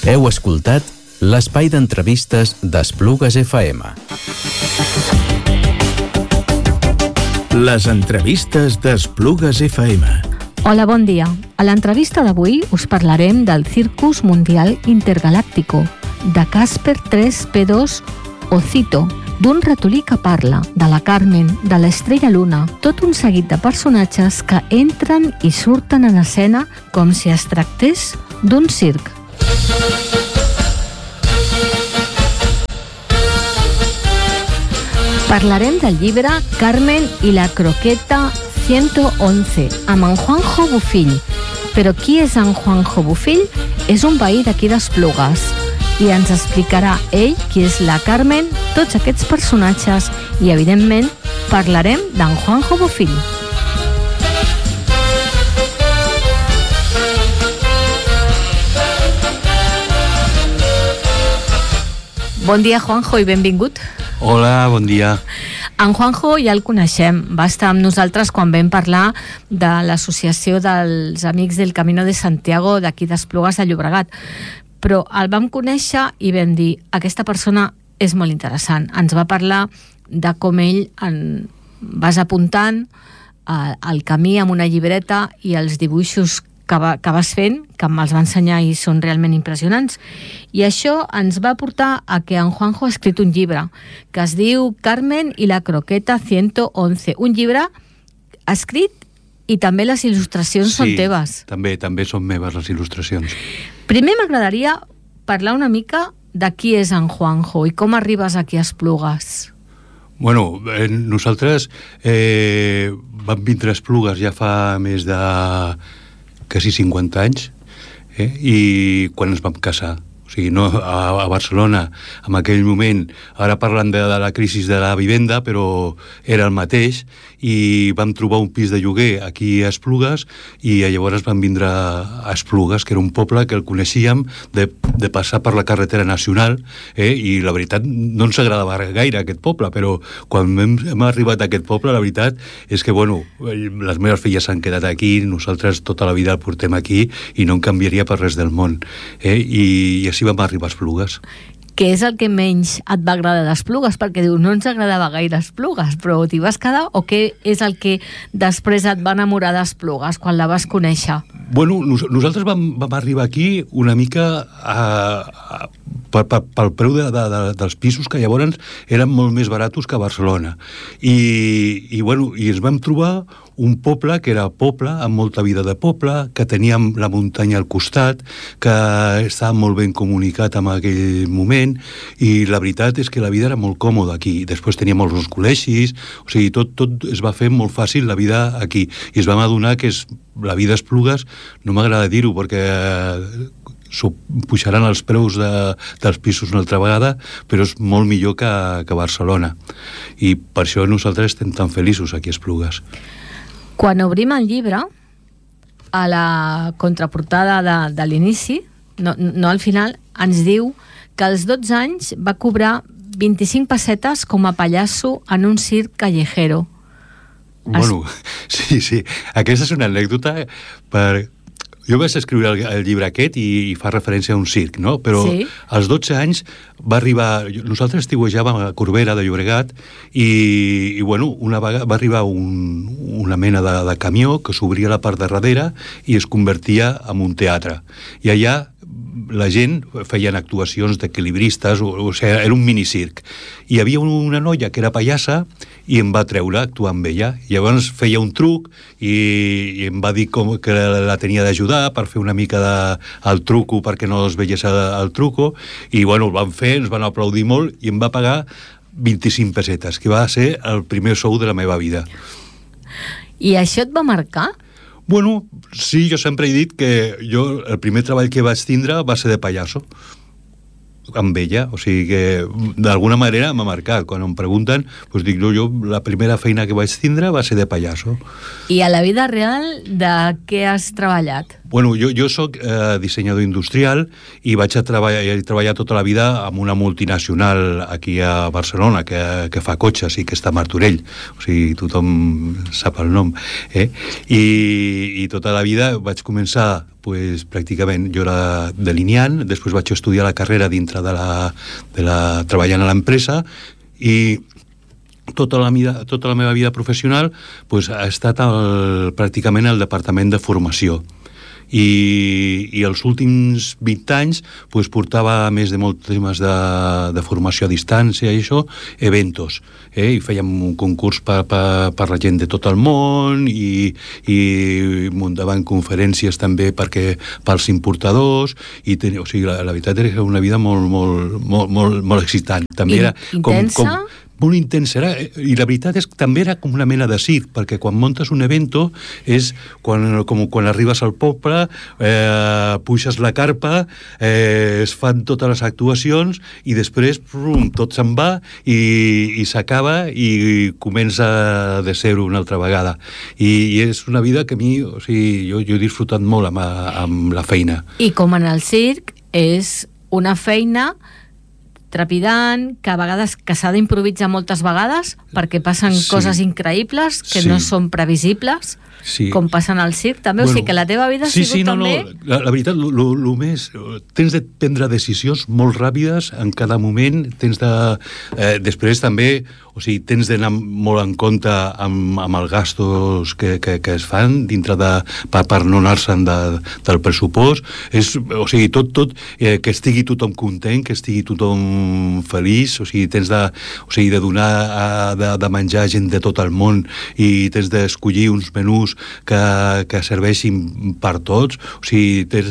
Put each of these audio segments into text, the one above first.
Heu escoltat l'espai d'entrevistes d'Esplugues FM. Les entrevistes d'Esplugues FM. Hola, bon dia. A l'entrevista d'avui us parlarem del Circus Mundial Intergaláctico, de Casper 3P2 Ocito, d'un ratolí que parla, de la Carmen, de l'Estrella Luna, tot un seguit de personatges que entren i surten en escena com si es tractés d'un circ. Parlarem del llibre Carmen i la croqueta 111, amb en Juanjo Bofill. Però qui és en Juanjo Bofill? És un veí d'aquí d'Esplugues. I ens explicarà ell qui és la Carmen, tots aquests personatges i, evidentment, parlarem d'en Juanjo Bofill. Bon dia, Juanjo, i benvingut. Hola, bon dia. En Juanjo ja el coneixem, va estar amb nosaltres quan vam parlar de l'associació dels Amics del Camino de Santiago d'aquí d'Esplugues de Llobregat, però el vam conèixer i vam dir, aquesta persona és molt interessant. Ens va parlar de com ell vas apuntant el camí amb una llibreta i els dibuixos que vas fent, que me'ls va ensenyar i són realment impressionants. I això ens va portar a que en Juanjo ha escrit un llibre que es diu Carmen i la croqueta 111. Un llibre escrit i també les il·lustracions són teves. Sí, també són meves les il·lustracions. Primer m'agradaria parlar una mica de qui és en Juanjo i com arribes aquí a Esplugues. Bueno, nosaltres vam vindre a Esplugues ja fa més de quasi 50 anys, i quan ens vam casar. O sigui, no, a Barcelona, en aquell moment, ara parlant de la crisi de la vivenda, però era el mateix, i vam trobar un pis de lloguer aquí a Esplugues, i llavors vam vindre a Esplugues, que era un poble que el coneixíem de passar per la carretera nacional, i la veritat no ens agradava gaire aquest poble, però quan hem arribat a aquest poble, la veritat és que, bueno, les meves filles s'han quedat aquí, nosaltres tota la vida el portem aquí, i no en canviaria per res del món. I així vam arribar a Esplugues. Què és el que menys et va agradar d'Esplugues? Perquè diu, no ens agradava gaire Esplugues, però t'hi vas quedar? O què és el que després et va enamorar d'Esplugues quan la vas conèixer? Bueno, nosaltres vam arribar aquí una mica pel preu dels pisos, que llavors eren molt més baratos que a Barcelona. I ens vam trobar un poble que era poble, amb molta vida de poble, que teníem la muntanya al costat, que estava molt ben comunicat en aquell moment, i la veritat és que la vida era molt còmoda aquí. Després teníem molts col·legis, o sigui, tot es va fer molt fàcil la vida aquí. I es vam adonar que la vida a Esplugues, no m'agrada dir-ho perquè pujaran els preus dels pisos una altra vegada, però és molt millor que Barcelona. I per això nosaltres estem tan feliços aquí a Esplugues. Quan obrim el llibre, a la contraportada de l'inici, no al final, ens diu que als 12 anys va cobrar 25 pessetes com a pallasso en un circ callejero. Bueno, sí. Aquesta és una anècdota per... Jo vaig escriure el llibre aquest i fa referència a un circ, no? Però als 12 anys va arribar... Nosaltres estiuejàvem a Corbera de Llobregat i una vegada va arribar una mena de camió que s'obria la part de darrere i es convertia en un teatre. I allà la gent feien actuacions d'equilibristes, o sigui, era un minicirc. I hi havia una noia que era pallassa i em va treure a actuar amb ella. I llavors feia un truc i em va dir que la tenia d'ajudar per fer una mica el truco perquè no es veiés el truco, i el van fer, ens van aplaudir molt i em va pagar 25 pessetes, que va ser el primer sou de la meva vida. I això et va marcar? Bueno, sí, jo sempre he dit que el primer treball que vaig tindre va ser de pallasso amb ella, o sigui que d'alguna manera m'ha marcat. Quan em pregunten, doncs dic, jo la primera feina que vaig tindre va ser de pallasso. I a la vida real de què has treballat? Bueno, jo soc dissenyador industrial i vaig treballar tota la vida amb una multinacional aquí a Barcelona que fa cotxes i que està a Martorell, o sigui, tothom sap el nom, I tota la vida vaig començar pràcticament, jo era delineant, després vaig estudiar la carrera dintre treballant a l'empresa i tota la meva vida professional ha estat pràcticament al departament de formació. I els últims 20 anys portava, a més de molts temes de formació a distància i això, eventos, i fèiem un concurs per la gent de tot el món i muntaven conferències també pels importadors o sigui, la veritat era una vida molt excitant. També era intensa? Molt intensa era, i la veritat és que també era com una mena de circ, perquè quan muntes un evento és quan arribes al poble, puixes la carpa, es fan totes les actuacions i després tot se'n va i s'acaba i comença de zero una altra vegada. I és una vida que a mi, o sigui, jo he disfrutat molt amb la feina. I com en el circ és una feina trepidant, que a vegades que s'ha d'improvisar moltes vegades perquè passen coses increïbles que no són previsibles, com passen al circ també, o sigui que la teva vida ha sigut també... La veritat, el més... Tens de prendre decisions molt ràpides en cada moment, tens de... Després també, o sigui, tens d'anar molt en compte amb els gastos que es fan dintre per no anar-se'n del pressupost. O sigui, tot que estigui tothom content, que estigui tothom feliç, o sigui, tens de donar de menjar a gent de tot el món i tens d'escollir uns menús que serveixin per tots, o sigui, tens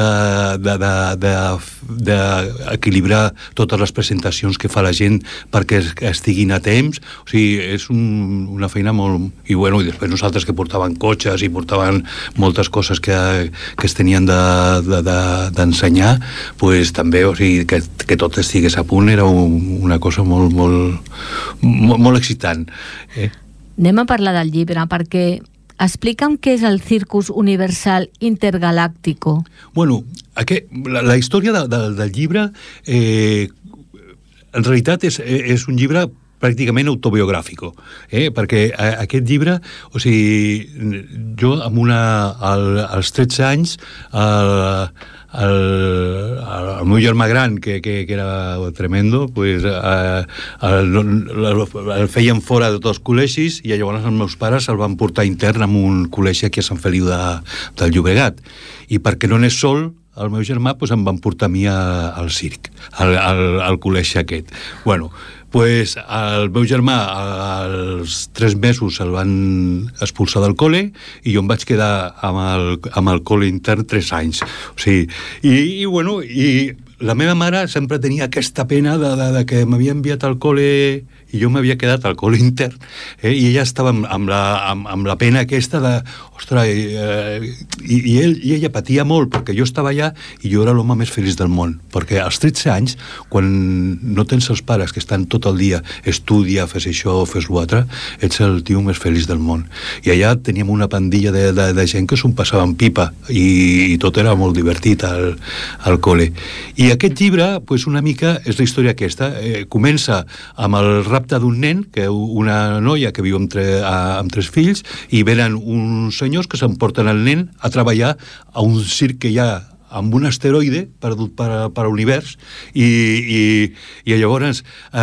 d'equilibrar totes les presentacions que fa la gent perquè estiguin a temps, o sigui, és una feina molt... I bueno, i després nosaltres que portaven cotxes i portaven moltes coses que es tenien d'ensenyar, doncs també, o sigui, que tot estigués a punt era una cosa molt excitant. Anem a parlar del llibre, perquè explica'm què és el Circus Universal Intergaláctico. Bueno, la història del llibre en realitat és un llibre pràcticament autobiogràfic, perquè aquest llibre, o sigui, jo als 13 anys el meu germà gran, que era tremendo, pues, el feien fora de tots els col·legis i llavors els meus pares el van portar intern en un col·legi aquí a Sant Feliu del Llobregat. I perquè no anés sol, el meu germà em van portar a mi al circ, al col·legi aquest. Bueno, pues el meu germà als 3 mesos el van expulsar del col·le i jo em vaig quedar amb el col·le intern 3 anys. O sigui, i la meva mare sempre tenia aquesta pena de que m'havia enviat al col·le i jo m'havia quedat al col·le intern, i ella estava amb la pena aquesta de, ostres, i ella patia molt perquè jo estava allà i jo era l'home més feliç del món, perquè als 13 anys, quan no tens els pares que estan tot el dia, estudia, fes això, fes l'altre, ets el tio més feliç del món. I allà teníem una pandilla de gent que s'ho passava en pipa i tot era molt divertit al col·le. I aquest llibre, una mica, és la història aquesta. Comença amb el rapte d'un nen, una noia que viu amb 3 fills, i venen uns senyors que s'emporten el nen a treballar a un circ que hi ha amb un asteroide perdut per l'univers i llavors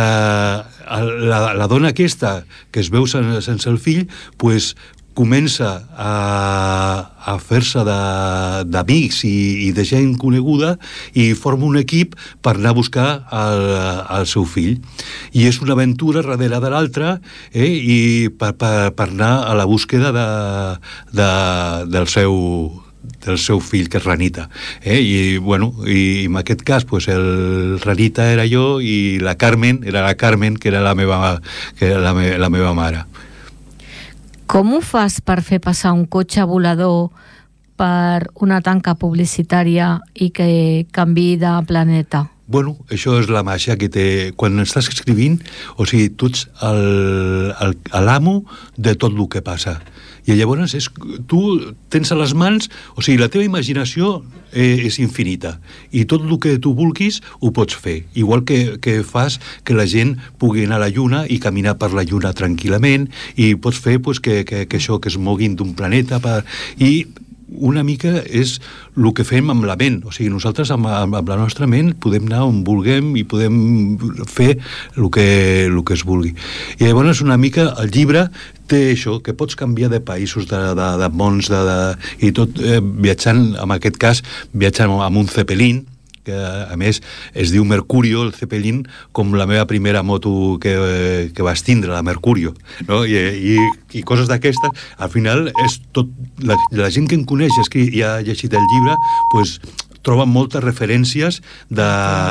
la dona aquesta que es veu sense el fill comença a fer-se d'amics i de gent coneguda i forma un equip per anar a buscar el seu fill. I és una aventura darrere de l'altra i per anar a la búsqueda del seu fill, que és Ranita. I en aquest cas el Ranita era jo i la Carmen era que era la meva mare. Com ho fas per fer passar un cotxe volador per una tanca publicitària i que canviï de planeta? Bueno, això és la màgia que té... Quan estàs escrivint, o sigui, tu ets l'amo de tot el que passa. I llavors tu tens a les mans, o sigui, la teva imaginació és infinita, i tot el que tu vulguis ho pots fer, igual que fas que la gent pugui anar a la Lluna i caminar per la Lluna tranquil·lament, i pots fer pues, que això, que es moguin d'un planeta i una mica és el que fem amb la ment. O sigui, nosaltres amb la nostra ment podem anar on vulguem i podem fer el que es vulgui. I llavors una mica el llibre té això, que pots canviar de països, de mons, i tot viatjant, en aquest cas, viatjant amb un Zeppelin, que a més es diu Mercurio, el Zeppelin, com la meva primera moto que vas tindre, la Mercurio, no? I coses d'aquestes. Al final és tot, la gent que em coneix i ha llegit el llibre, pues, troben moltes referències de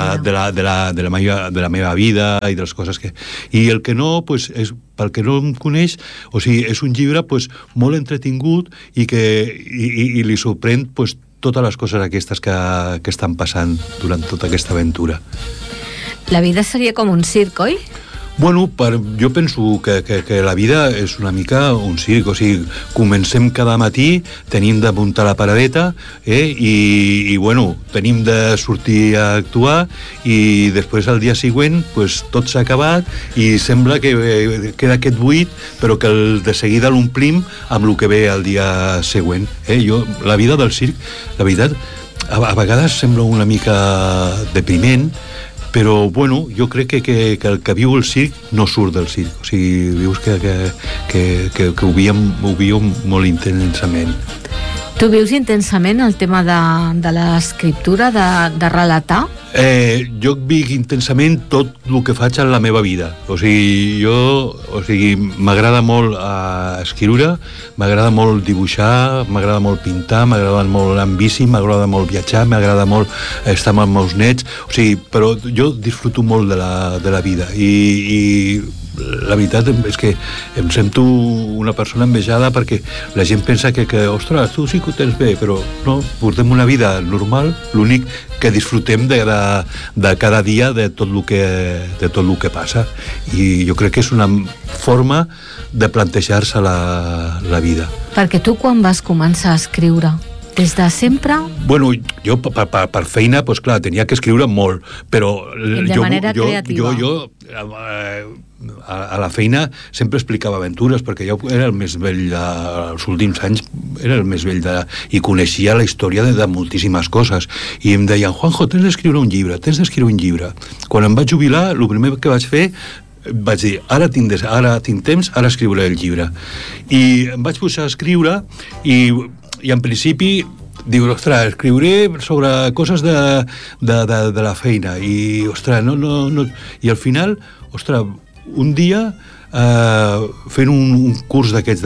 la meva vida i de les coses que... I el que no, pues, és, pel que no em coneix, o sigui, és un llibre pues, molt entretingut i li sorprèn pues, totes les coses aquestes que estan passant durant tota aquesta aventura. La vida seria com un circ, oi? Bueno, jo penso que la vida és una mica un circ, o sigui, comencem cada matí, tenim de muntar la paradeta, i bueno, tenim de sortir a actuar, i després al dia següent pues, tot s'ha acabat i sembla que queda aquest buit, però que de seguida l'omplim amb el que ve el dia següent. La vida del circ, la veritat, a vegades sembla una mica depriment, però, bueno, jo crec que el que viu el circ no surt del circ. O sigui, vius que ho viu molt intensament. Tu vius intensament el tema de l'escriptura, de relatar? Jo vic intensament tot el que faig en la meva vida. O sigui, m'agrada molt escriure, m'agrada molt dibuixar, m'agrada molt pintar, m'agrada molt anar en bici, m'agrada molt viatjar, m'agrada molt estar amb els meus nets, o sigui, però jo disfruto molt de la vida i la veritat és que em sento una persona envejada perquè la gent pensa que ostres, tu sí que ho tens bé, però no, portem una vida normal, l'únic que disfrutem de cada dia de tot el que passa, i jo crec que és una forma de plantejar-se la vida. Perquè tu quan vas començar a escriure? Des de sempre? Bueno, jo per feina, doncs clar, tenia que escriure molt, però de manera creativa. Jo a la feina sempre explicava aventures, perquè jo era el més vell els últims anys, era el més vell i coneixia la història de moltíssimes coses, i em deien, Juanjo, tens d'escriure un llibre. Quan em vaig jubilar, el primer que vaig fer, vaig dir, ara tinc temps, ara escriuré el llibre. I em vaig posar a escriure i en principi diu, ostres, escriuré sobre coses de la feina, i ostres, no. I al final, ostres, un dia fent un curs d'aquests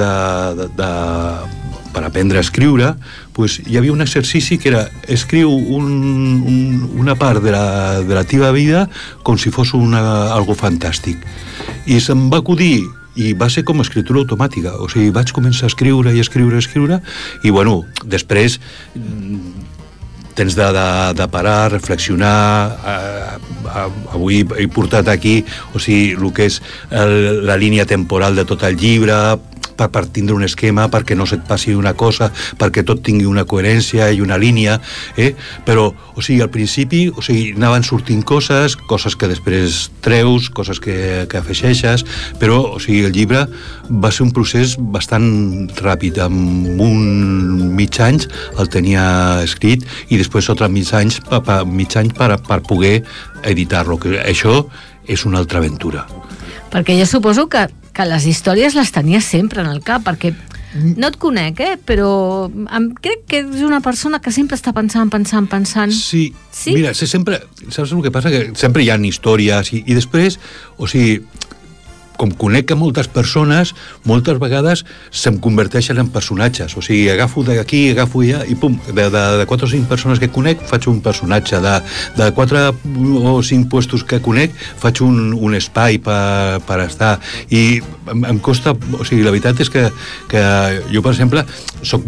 per aprendre a escriure, pues, hi havia un exercici que era escriu una part de la teva vida com si fos algo fantàstic, i se'm va acudir i va ser com escriptura automàtica, o sigui, vaig començar a escriure, i bueno, després tens de parar, reflexionar. Avui he portat aquí, o sigui, el que és la línia temporal de tot el llibre, per tindre un esquema, perquè no se't passi una cosa, perquè tot tingui una coherència i una línia, però, o sigui, al principi, o sigui, anaven sortint coses que després treus, coses que afegeixes, però, o sigui, el llibre va ser un procés bastant ràpid. En mig anys el tenia escrit, i després mig anys per poder editar-lo, que això és una altra aventura. Perquè jo suposo que les històries les tenies sempre en el cap, perquè no et conec, però crec que és una persona que sempre està pensant. Sí? Mira, sempre, saps el que passa? Que sempre hi ha històries, i després, o sigui, com conec a moltes persones, moltes vegades se'm converteixen en personatges, o sigui, agafo d'aquí, agafo allà, i pum, de 4 o 5 persones que conec faig un personatge, de 4 o 5 puestos que conec faig un espai per estar, i em costa, o sigui, la veritat és que jo, per exemple, soc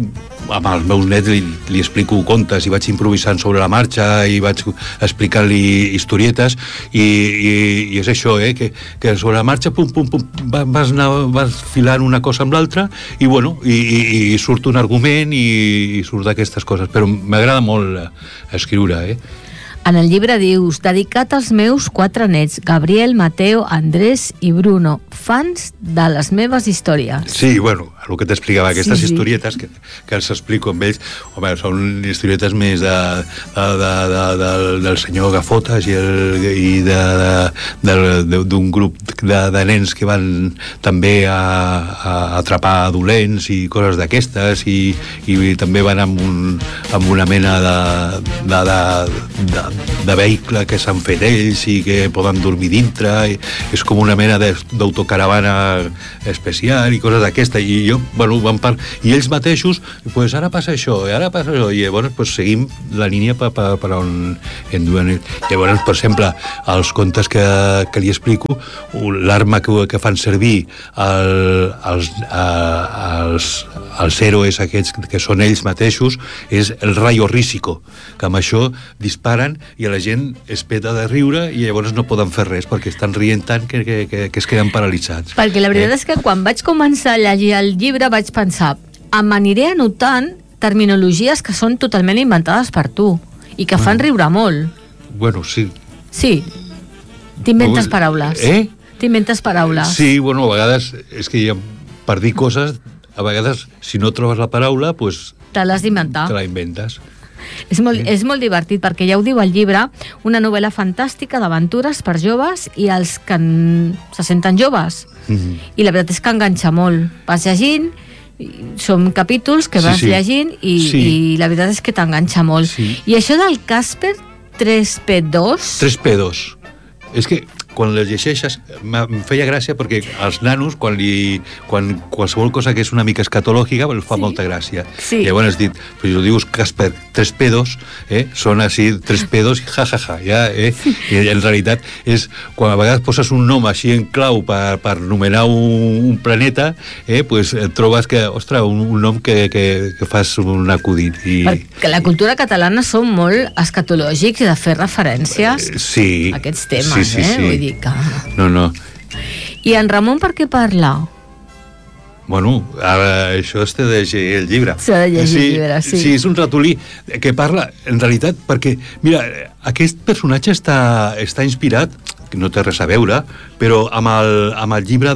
amb els meus nets li explico contes i vaig improvisant sobre la marxa i vaig explicant-li historietes i és això, que sobre la marxa pum, pum, pum, vas filant una cosa amb l'altra i bueno, i surt un argument i surt d'aquestes coses, però m'agrada molt escriure, En el llibre dius, dedicat als meus 4 nets, Gabriel, Mateo, Andrés i Bruno, fans de les meves històries. Sí, bueno, el que t'explicava, aquestes historietes que els explico amb ells, home, són historietes més del senyor Gafotes i d'un grup de nens que van també a atrapar dolents i coses d'aquestes i també van amb una mena de vehicle que s'han fet ells i que poden dormir dintre, és com una mena d'autocaravana especial i coses d'aquesta, i jo, bueno, i ells mateixos, pues ara passa això, i llavors pues, seguim la línia per on en duen. Llavors, per exemple, els contes que li explico, l'arma que fan servir els héroes aquests que són ells mateixos és el rayo rísico, que amb això disparen i la gent es peta de riure i llavors no poden fer res perquè estan rient tant que es queden paralitzats. Perquè la veritat és que quan vaig començar a llegir el llibre vaig pensar, m'aniré anotant terminologies que són totalment inventades per tu i que fan riure molt. Bueno, sí. Sí, t'inventes paraules. T'inventes paraules. Sí, bueno, a vegades és que per dir coses, a vegades si no trobes la paraula, pues te l'has d'inventar. Te la inventes. És molt divertit perquè ja ho diu el llibre, una novel·la fantàstica d'aventures per joves i els que se senten joves. I la veritat és que enganxa molt. Vas llegint, són capítols que vas llegint i la veritat és que t'enganxa molt. I això del Casper 3P2... 3P2. És que quan les llegeixes em feia gràcia perquè als nanos quan qualsevol cosa que és una mica escatològica els fa molta gràcia. Llavors has dit, però si ho dius Casper 3P2, són així 3P2 i jajaja, i en realitat és quan a vegades poses un nom així en clau per anomenar un planeta, pues trobes que, ostres, un nom que fas un acudit. Perquè la cultura catalana són molt escatològics i de fer referències a aquests temes, vull dir que... No. I en Ramon per què parla? Bueno, ara això és de llegir el llibre. S'ha de llegir el llibre, sí. Sí, és un ratolí que parla, en realitat, perquè, mira, aquest personatge està inspirat, que no té res a veure, però amb el llibre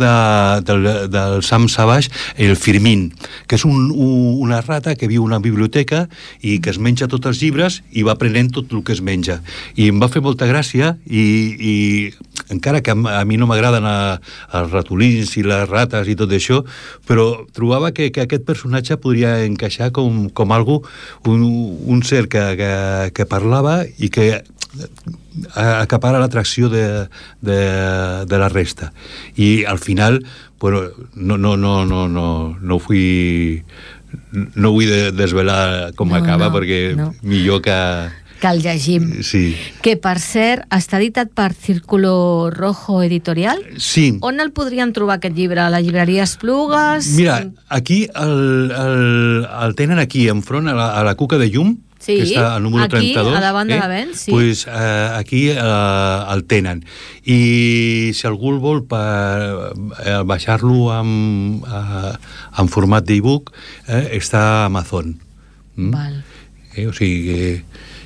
del Sam Savage, el Firmin, que és una rata que viu a una biblioteca i que es menja tots els llibres i va aprenent tot el que es menja. I em va fer molta gràcia i encara que a mi no m'agraden els ratolins i les rates i tot això, però trobava que aquest personatge podria encaixar com algo, un ser que parlava i que acapara l'atracció de la resta. I al final, bueno, no vull desvelar com acaba, perquè millor que el llegim. Sí. Que, per cert, està editat per Círculo Rojo Editorial? Sí. On el podrien trobar, aquest llibre? A la llibreria Esplugues? Mira, aquí el tenen aquí, enfront, a la Cuca de Llum, que està al número 32. Aquí, a davant de la Vent, sí. Pues, aquí el tenen. I si algú el vol baixar-lo en format d'e-book, està a Amazon. Val. O sigui...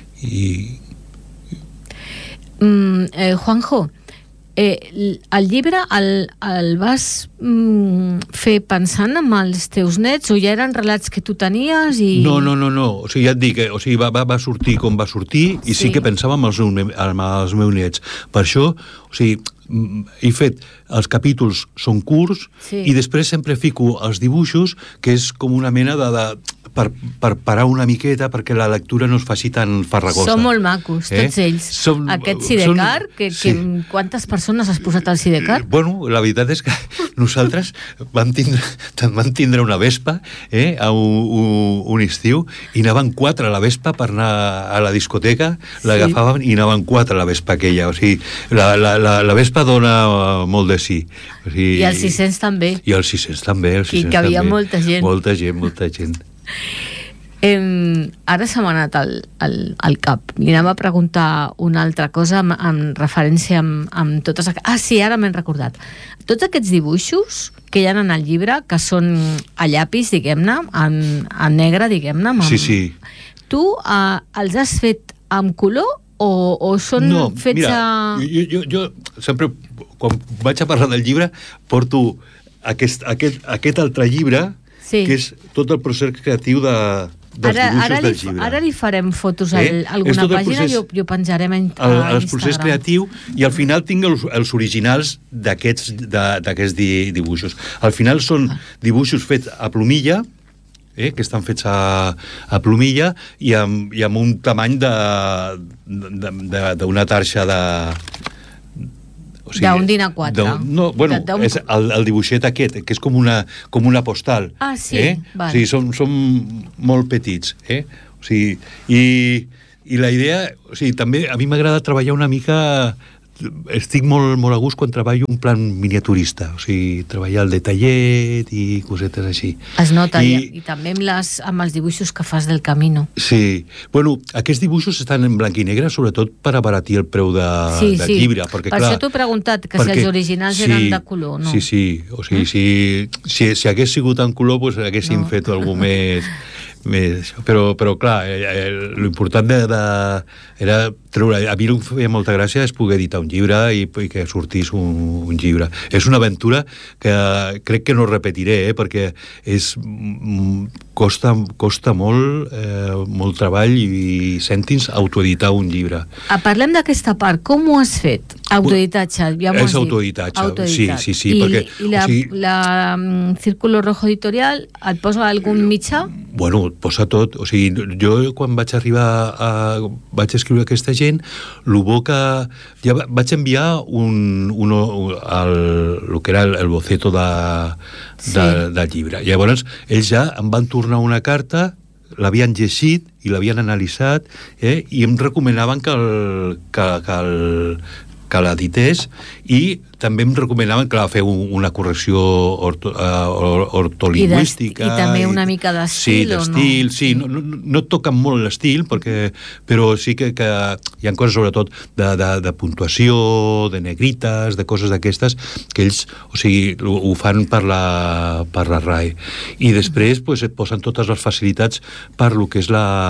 Juanjo, el llibre el vas fer pensant en els teus nets o ja eren relats que tu tenies? No, o sigui, ja et dic, va sortir com va sortir i sí que pensava en els meus nets. Per això, o sigui, he fet, els capítols són curts i després sempre fico els dibuixos, que és com una mena per parar una miqueta perquè la lectura no es faci tan farragosa. Són molt macos, tots ells. Aquest Sidecar, quantes persones has posat al Sidecar? Bueno, la veritat és que nosaltres vam tindre una vespa a un estiu i anaven 4 a la vespa per anar a la discoteca, l'agafàvem i anaven 4 a la vespa aquella. O sigui, la vespa dona molt de sí. O sigui, i els 600 també. I els 600 també. I que havia molta gent. Molta gent. Ara se m'ha anat al cap. Li anava a preguntar una altra cosa en referència amb totes... sí, ara m'he recordat. Tots aquests dibuixos que hi ha en el llibre, que són a llapis, diguem-ne, en negre, diguem-ne... Sí. Tu els has fet amb color o són fets a... No, jo sempre, quan vaig a parlar del llibre, porto aquest altre llibre, que és tot el procés creatiu dels dibuixos del llibre. Ara li farem fotos a alguna pàgina i ho penjarem a Instagram. El procés creatiu, i al final tinc els originals d'aquests dibuixos. Al final són dibuixos fets a plomilla, que estan fets a plomilla i amb un tamany d'una tarxa de... d'un din A4. És el dibuixet aquest, que és com una postal. Sí, val. O sigui, són molt petits. O sigui, i la idea... O sigui, també a mi m'agrada treballar una mica... Estic molt a gust quan treballo un plan miniaturista, o sigui, treballar el detallet i cosetes així. Es nota, i també amb els dibuixos que fas del Camino. Sí. Bueno, aquests dibuixos estan en blanc i negre, sobretot per abaratir el preu del llibre. Perquè, per això t'ho he preguntat, que si els originals eren de color, no? Sí. O sigui, si hagués sigut en color, doncs haguéssim fet alguna més... Però clar, l'important era treure... A mi el que feia molta gràcia és poder editar un llibre i que sortís un llibre. És una aventura que crec que no repetiré, perquè costa molt treball i cèntims autoeditar un llibre. Parlem d'aquesta part. Com ho has fet? Autoeditatge, ja m'ho has dit. És autoeditatge, sí. I la Círculo Rojo Editorial et posa algun mitjà? Bueno, posa tot. O sigui, jo quan vaig arribar vaig escriure aquesta gent, ja vaig enviar el que era el boceto del llibre. Llavors, ells ja em van tornar una carta, l'havien llegit i l'havien analitzat, i em recomanaven que l'edités, i també em recomanaven que fer una correcció ortolingüística. I també una mica d'estil, o no? Sí, d'estil, no toquen molt l'estil, però sí que hi ha coses sobretot de puntuació, de negrites, de coses d'aquestes, que ells, o sigui, ho fan per la RAE. I després et posen totes les facilitats per lo que és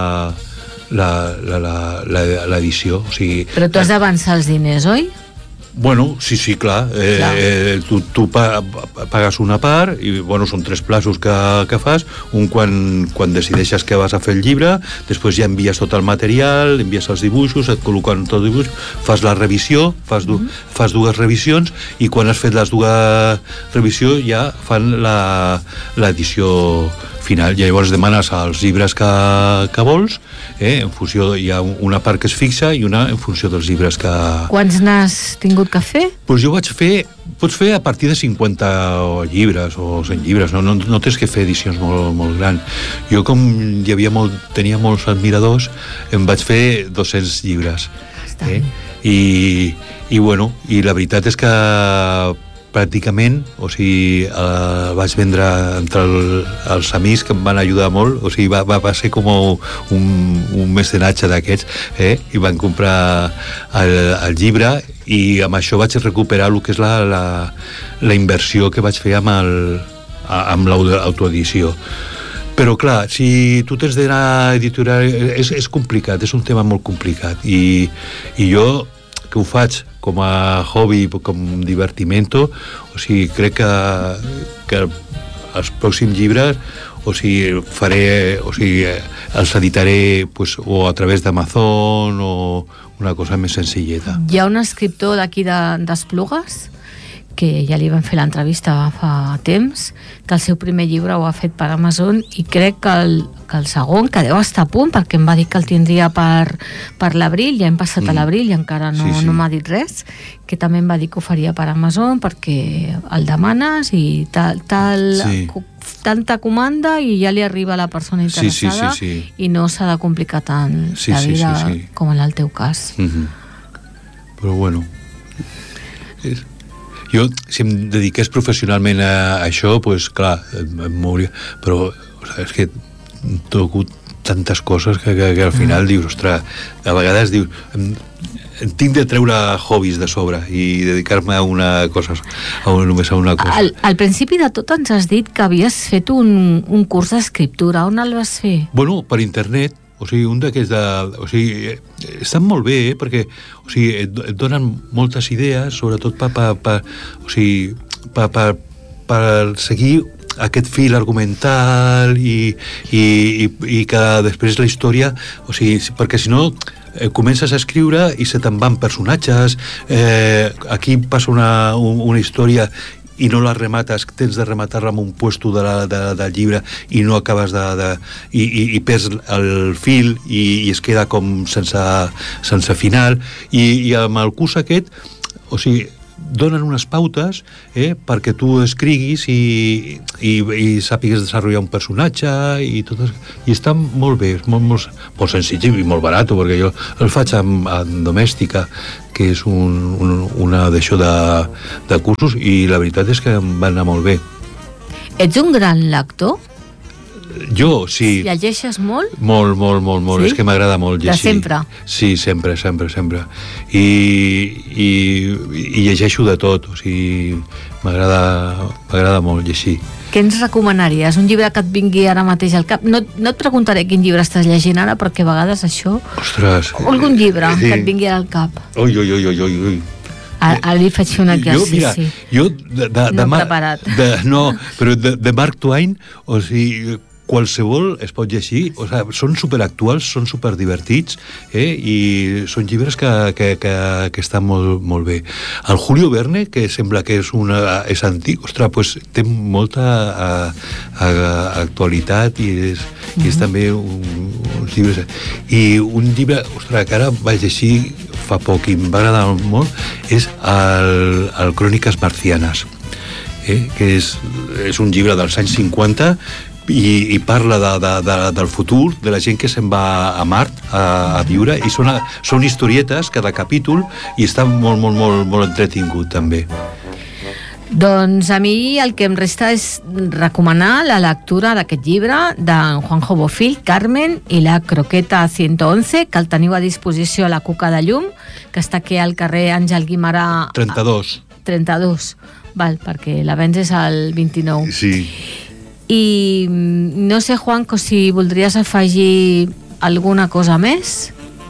l'edició. O sigui, però tu has d'avançar els diners, oi? Bueno, sí, clar. Tu pagues una part i, són 3 plaços que fas. Un quan decideixes que vas a fer el llibre, després ja envies tot el material, envies els dibuixos, et col·loquen tot el dibuix, fas la revisió, fas 2 revisions, i quan has fet les 2 revisions ja fan l'edició final. I llavors demanes els llibres que vols, en funció, hi ha una part que es fixa i una en funció dels llibres que... Quants n'has tingut que fer? Doncs jo pots fer a partir de 50 llibres o 100 llibres, no tens que fer edicions molt grans. Jo, com tenia molts admiradors, em vaig fer 200 llibres. I la veritat és que pràcticament, o sigui, vaig vendre entre els amics que em van ajudar molt, o sigui, va ser com un mecenatge d'aquests, i van comprar el llibre, i amb això vaig recuperar el que és la inversió que vaig fer amb l'autoedició. Però clar, si tu tens d'anar a editorial, és complicat, és un tema molt complicat, i jo, que ho faig com a hobby, com divertimento, o sigui, crec que els pròxims llibres, o sigui, els editaré o a través d'Amazon o una cosa més senzilleta. Hi ha un escriptor d'aquí d'Esplugues que ja li van fer l'entrevista fa temps, que el seu primer llibre ho ha fet per Amazon, i crec que el segon, que deu estar a punt, perquè em va dir que el tindria per l'abril, ja hem passat a l'abril i encara no m'ha dit res, que també em va dir que ho faria per Amazon perquè el demanes i tanta comanda i ja li arriba a la persona interessada, i no s'ha de complicar tant la vida com en el teu cas. Però bueno, jo, si em dediqués professionalment a això, doncs clar, em mouria, però és que toco tantes coses que al final dius, ostres, a vegades dius, tinc de treure hobbies de sobre i dedicar-me a una cosa, només a una cosa. Al principi de tot ens has dit que havies fet un curs d'escriptura. On el vas fer? Bueno, per internet, o sigui, un d'aquests estan molt bé, perquè o sigui, et donen moltes idees, sobretot per seguir aquest fil argumental i que després la història, o sigui, perquè si no comences a escriure i se te'n van personatges, aquí passa una història i no la remates, tens de rematar-la amb un puesto del llibre i no acabes i perds el fil i es queda com sense final, i amb el curs aquest, o sigui, donen unes pautes perquè tu escriguis i sàpigues desenvolupar un personatge i està molt bé, és molt senzill i molt barat, perquè jo el faig amb Domèstica, que és una d'això de cursos, i la veritat és que em va anar molt bé. Ets un gran lector? Jo, sí. Llegeixes molt? Molt. Sí? És que m'agrada molt llegir. De sempre? Sí, sempre. I llegeixo de tot, o sigui, m'agrada molt llegir. Què ens recomanaries? Un llibre que et vingui ara mateix al cap? No et preguntaré quin llibre estàs llegint ara, perquè a vegades això... Ostres! Algun llibre que et vingui al cap. Ui. Ara li faig un exercici. Jo, no preparat. Però de Mark Twain, o sigui, qualsevol es pot llegir, o sigui, són superactuals, són superdivertits, i són llibres que estan molt bé. El Julio Verne, que sembla que és antic, ostres, pues, té molta actualitat i és també uns llibres. I un llibre, ostres, que ara vaig llegir fa poc i em va agradar molt, és el Cròniques Marcianes, que és un llibre dels anys 50 i parla del futur, de la gent que se'n va a Mart a viure, i són historietes cada capítol, i està molt entretingut també. Doncs a mi el que em resta és recomanar la lectura d'aquest llibre d'en Juanjo Bofill, Carmen i la croqueta 111, que el teniu a disposició a la Cuca de Llum, que està aquí al carrer Àngel Guimarà 32, val, perquè la vens és el 29. Sí. I no sé, Juanco, si voldries afegir alguna cosa més?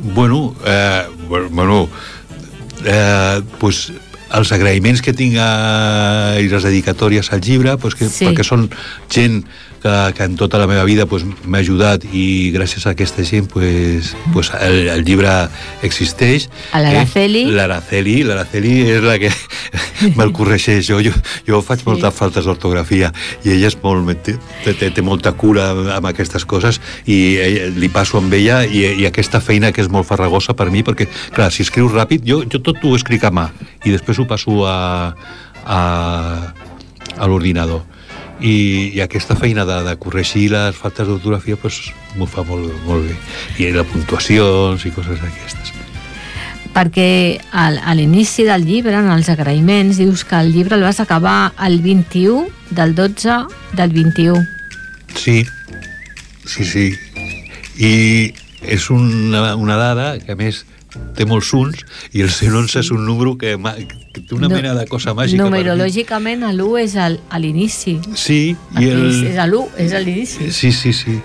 Pues els agraïments que tinc i les dedicatòries al llibre, pues perquè són gent que en tota la meva vida m'ha ajudat, i gràcies a aquesta gent el llibre existeix. L'Araceli és la que me'l corregeix. Jo faig moltes faltes d'ortografia i ella té molta cura amb aquestes coses, i li passo amb ella, i aquesta feina que és molt farragosa per mi, perquè clar, si escrius ràpid, jo tot ho escric a mà i després ho passo a l'ordinador, i aquesta feina de corregir les faltes d'ortografia m'ho fa molt bé, i les puntuacions i coses d'aquestes. Perquè a l'inici del llibre, en els agraïments, dius que el llibre el vas acabar el 21 del 12 del 21. Sí. I és una dada que a més té molts uns, i el 111 és un número que té una mena de cosa màgica. Numerològicament l'1 és a l'inici. Sí. És l'1, és a l'inici. Sí.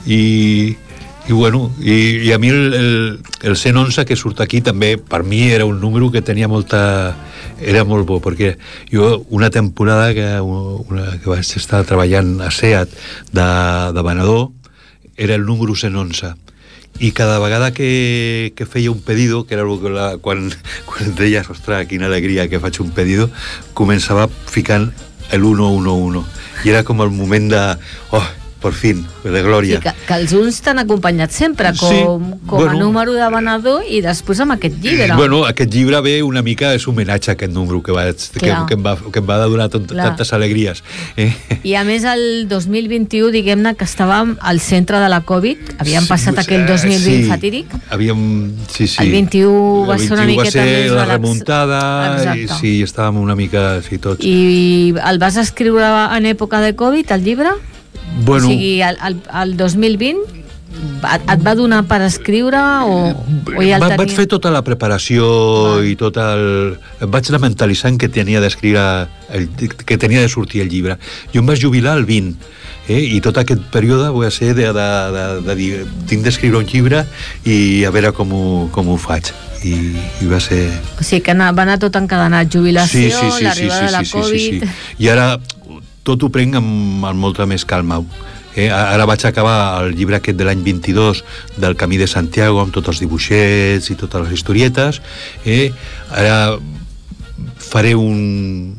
I a mi el 111 que surt aquí també, per mi era un número que tenia era molt bo, perquè jo una temporada que vaig estar treballant a SEAT de venedor, era el número 111, i cada vegada que feia un pedido, que era quan deies, ostres, quina alegria que faig un pedido, començava ficant el 111, i era com el moment de por fin, de glòria. Sí, que els uns t'han acompanyat sempre com a número de venedor, i després amb aquest llibre. Aquest llibre ve una mica, és homenatge a aquest número que em va donar tantes alegries. I a més el 2021, diguem-ne que estàvem al centre de la Covid, havíem passat aquell 2020 fatídic. El 21 va ser una miqueta més la remuntada, i estàvem una mica tots. I el vas escriure en època de Covid, el llibre? O sigui, el 2020 et va donar per escriure o ja el tenia? Vaig fer tota la preparació i tot el... Vaig anar mentalitzant que tenia d'escriure, que tenia de sortir el llibre. Jo em vaig jubilar al 20, i tot aquest període voy a ser de dir, tinc d'escriure un llibre i a veure com ho faig. I va ser... O sigui que va anar tot encadenat, jubilació, l'arribada de la Covid... I ara tot ho prenc amb molta més calma. Ara vaig acabar el llibre aquest de l'any 22 del Camí de Santiago amb tots els dibuixets i totes les historietes. Ara faré un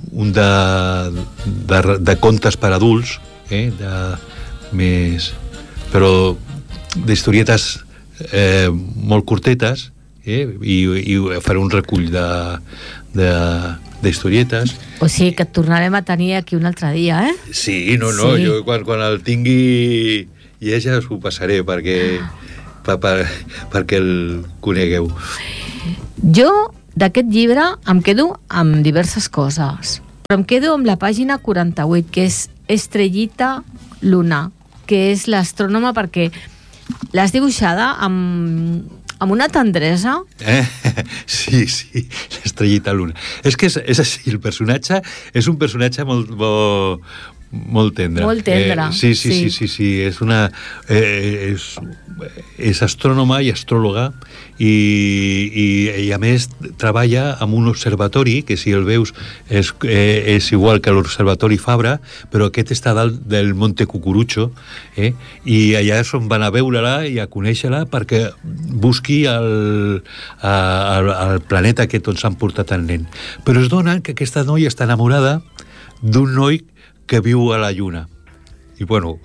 de contes per adults, però d'historietes molt curtetes, i faré un recull d'historietes. O sigui que et tornarem a tenir aquí un altre dia, eh? Sí, no, jo quan el tingui ja us ho passaré perquè el conegueu. Jo d'aquest llibre em quedo amb diverses coses, però em quedo amb la pàgina 48, que és Estrellita Luna, que és l'astrònoma, perquè l'has dibuixada amb una tendresa. Sí, l'Estrellita Luna. És que és així, el personatge és un personatge molt tendre. Molt tendre. Sí. És astrònoma i astròloga i a més treballa en un observatori que, si el veus, és igual que l'Observatori Fabra, però aquest està dalt del Monte Cucurucho, i allà és on van a veure-la i a conèixer-la perquè busqui el planeta que tots han portat el nen. Però es dona que aquesta noia està enamorada d'un noi que viu a la Lluna. I bueno,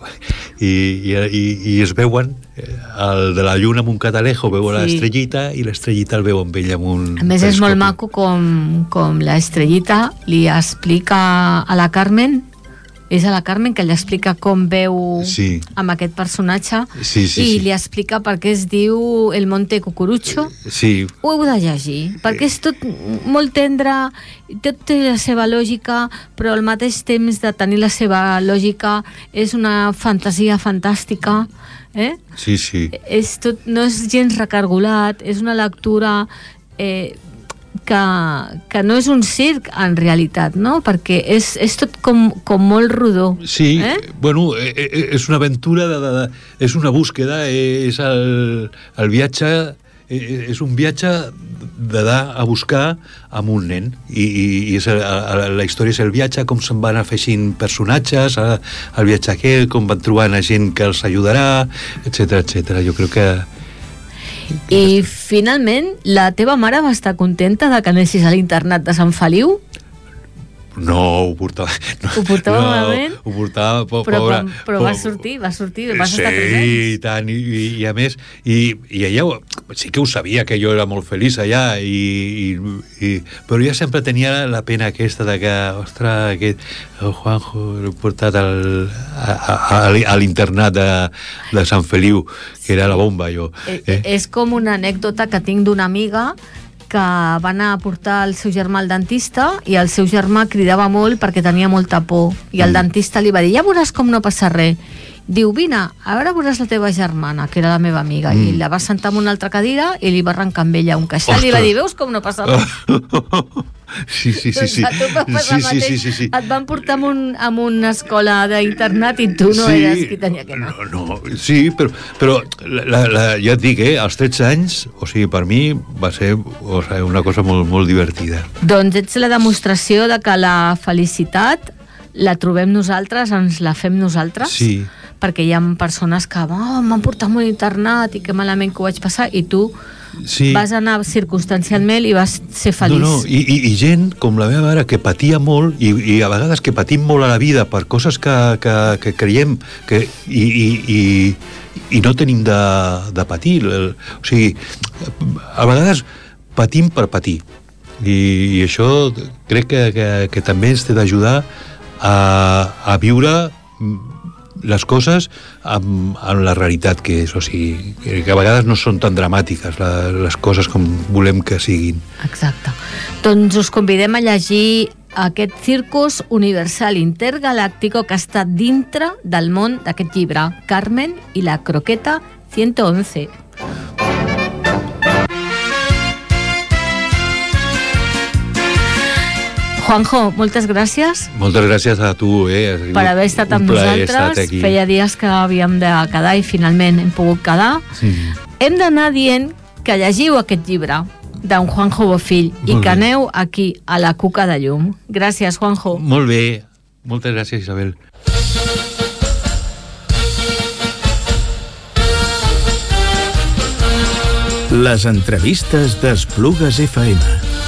i es veuen el de la Lluna amb un catalejo, veu l'Estrellita, i l'Estrellita el veu amb ell amb un... A més, és molt maco com l'Estrellita li explica a la Carmen, és a la Carmen que li explica com veu amb aquest personatge, i li explica per què es diu el Monte Cucurucho. Ho heu de llegir, perquè és tot molt tendre, tot té la seva lògica, però al mateix temps de tenir la seva lògica és una fantasia fantàstica. No és gens recargolat, és una lectura que no és un circ en realitat, no? Perquè és tot com molt rodó. Sí, bueno, és una aventura, és una búsqueda, és el viatge, és un viatge d'anar a buscar amb un nen, i la història és el viatge, com se'n van afegint personatges, el viatge aquell, com van trobant a gent que els ajudarà, etcètera. Jo crec que... I finalment, la teva mare va estar contenta de que anessis a l'internat de Sant Feliu? No, ho portava... Ho portava malament? Ho portava... Però va sortir, vas estar present. Sí, i tant, i a més, i ella sí que ho sabia, que jo era molt feliç allà, però ja sempre tenia la pena aquesta de que, ostres, el Juanjo l'he portat a l'internat de Sant Feliu, que era la bomba, jo. És com una anècdota que tinc d'una amiga que va anar a portar el seu germà al dentista, i el seu germà cridava molt perquè tenia molta por, i el dentista li va dir, ja veuràs com no passa res. Diu, vine, a veure veuràs la teva germana, que era la meva amiga, i la va sentar en una altra cadira i li va arrencar amb ella un queixal. Ostres. I li va dir, veus com no passa res? Sí. Doncs a tu va passar el mateix. Sí. Et van portar a una escola d'internat i tu no eres qui tenia que anar. No, sí, però ja et dic, als 13 anys, o sigui, per mi va ser una cosa molt, molt divertida. Doncs ets la demostració de que la felicitat la trobem nosaltres, ens la fem nosaltres. Sí. Perquè hi ha persones que m'han portat a un internat i que malament que ho vaig passar, i tu vas anar circumstancialment i vas ser feliç. No, i gent com la meva mare que patia molt, i a vegades que patim molt a la vida per coses que creiem i no tenim de patir. O sigui, a vegades patim per patir, i això crec que també ens té d'ajudar a viure les coses amb la realitat que és, o sigui, que a vegades no són tan dramàtiques les coses com volem que siguin. Exacte. Doncs us convidem a llegir aquest Circus Universal Intergaláctico, que està dintre del món d'aquest llibre, Carmen i la croqueta 111. Juanjo, moltes gràcies. Moltes gràcies a tu, per haver estat amb nosaltres. Feia dies que havíem de quedar i finalment hem pogut quedar. Sí. Hem d'anar dient que llegiu aquest llibre d'en Juanjo Bofill i que aneu aquí a la Cuca de Llum. Gràcies, Juanjo. Molt bé. Moltes gràcies, Isabel. Les entrevistes d'Esplugues FM.